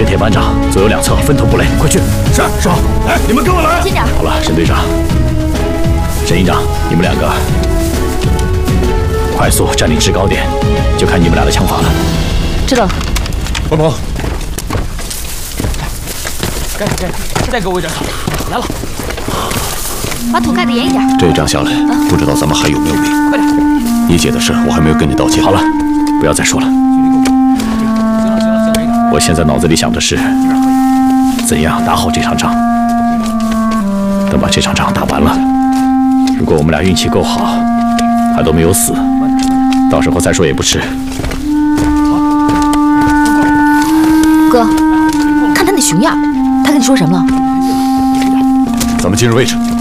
铁班长，左右两侧分头布雷，快去！ 是，师好。来，你们跟我来。 先长。 好了，沈队长、沈营长，你们两个快速占领制高点，就看你们俩的枪法了。 知道了。 帮忙。 该再给我一点草。来了。 把土盖得严一点。 这一仗下来，不知道咱们还有没有命。 快点！ 一姐的事我还没有跟你道歉。 好了，不要再说了。我现在脑子里想的是，怎样打好这场仗。等把这场仗打完了，如果我们俩运气够好，还都没有死，到时候再说也不迟。 哥，看他那熊样，他跟你说什么了？ 咱们进入位置。